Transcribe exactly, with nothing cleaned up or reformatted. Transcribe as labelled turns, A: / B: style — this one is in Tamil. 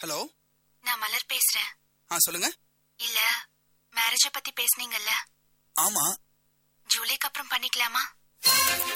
A: ஹலோ,
B: நான் மலர் பேசுறேன்.
A: ஆ சொல்லுங்க.
B: இல்ல, மேரேஜ பத்தி பேசுனீங்கல்ல?
A: ஆமா.
B: ஜூலைக்கு அப்புறம் பண்ணிக்கலாமா?